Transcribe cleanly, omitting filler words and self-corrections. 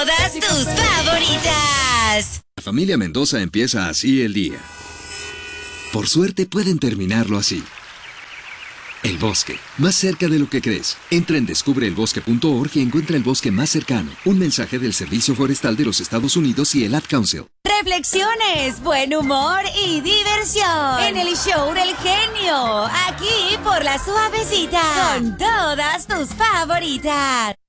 Todas tus favoritas. La familia Mendoza empieza así el día. Por suerte pueden terminarlo así. El bosque, más cerca de lo que crees. Entra en descubreelbosque.org y encuentra el bosque más cercano. Un mensaje del Servicio Forestal de los Estados Unidos y el Ad Council. Reflexiones, buen humor y diversión en el show del genio. Aquí por La Suavecita. Con todas tus favoritas.